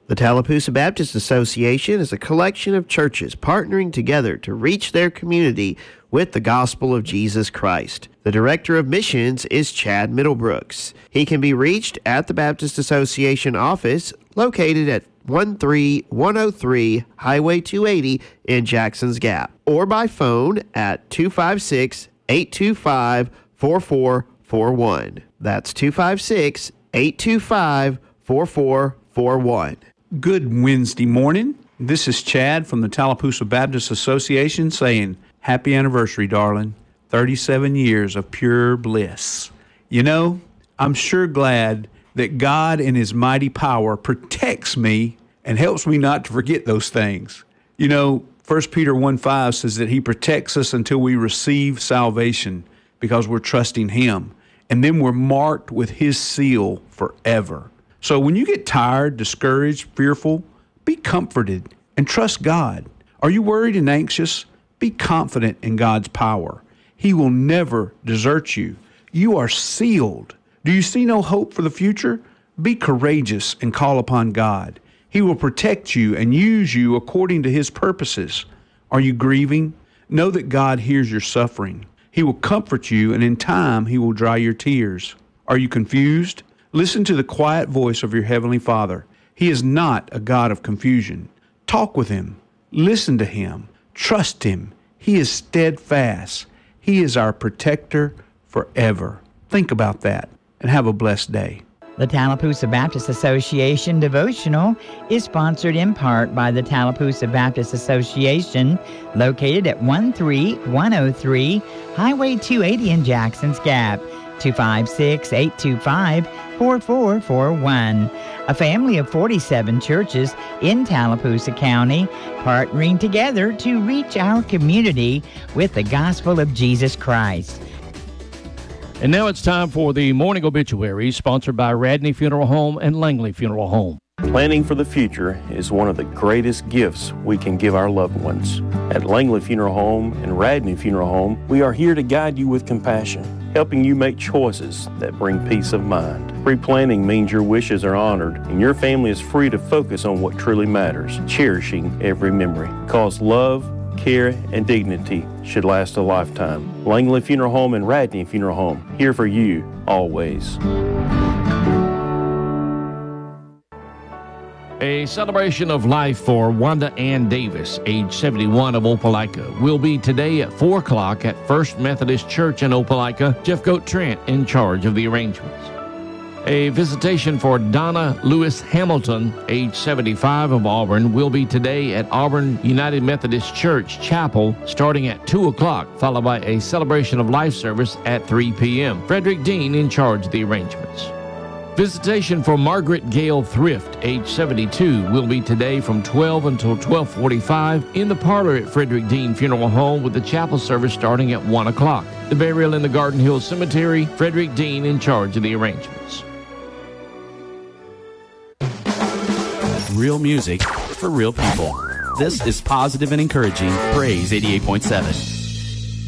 The Tallapoosa Baptist Association is a collection of churches partnering together to reach their community with the gospel of Jesus Christ. The Director of Missions is Chad Middlebrooks. He can be reached at the Baptist Association office located at 13103 Highway 280 in Jackson's Gap, or by phone at 256-825-4441. That's 256-825-4441. Good Wednesday morning. This is Chad from the Tallapoosa Baptist Association saying, happy anniversary, darling. 37 years of pure bliss. You know, I'm sure glad that God in his mighty power protects me and helps me not to forget those things. You know, 1 Peter 1:5 says that he protects us until we receive salvation because we're trusting him. And then we're marked with his seal forever. So when you get tired, discouraged, fearful, be comforted and trust God. Are you worried and anxious? Be confident in God's power. He will never desert you. You are sealed. Do you see no hope for the future? Be courageous and call upon God. He will protect you and use you according to his purposes. Are you grieving? Know that God hears your suffering. He will comfort you, and in time he will dry your tears. Are you confused? Listen to the quiet voice of your Heavenly Father. He is not a God of confusion. Talk with him. Listen to him. Trust him. He is steadfast. He is our protector forever. Think about that and have a blessed day. The Tallapoosa Baptist Association devotional is sponsored in part by the Tallapoosa Baptist Association, located at 13103 Highway 280 in Jackson's Gap, 256-825-4441. A family of 47 churches in Tallapoosa County partnering together to reach our community with the gospel of Jesus Christ. And now it's time for the morning obituary, sponsored by Radney Funeral Home and Langley Funeral Home. Planning for the future is one of the greatest gifts we can give our loved ones. At Langley Funeral Home and Radney Funeral Home, we are here to guide you with compassion, helping you make choices that bring peace of mind. Pre-planning means your wishes are honored and your family is free to focus on what truly matters, cherishing every memory. Because love, care, and dignity should last a lifetime. Langley Funeral Home and Radney Funeral Home, here for you always. A celebration of life for Wanda Ann Davis, age 71, of Opelika, will be today at 4 o'clock at First Methodist Church in Opelika. Jeff Goat Trent in charge of the arrangements. A visitation for Donna Lewis Hamilton, age 75, of Auburn, will be today at Auburn United Methodist Church Chapel, starting at 2 o'clock, followed by a celebration of life service at 3 p.m. Frederick Dean in charge of the arrangements. Visitation for Margaret Gale Thrift, age 72, will be today from 12 until 12:45 in the parlor at Frederick Dean Funeral Home, with the chapel service starting at 1 o'clock. The burial in the Garden Hill Cemetery, Frederick Dean in charge of the arrangements. Real music for real people. This is positive and encouraging Praise 88.7.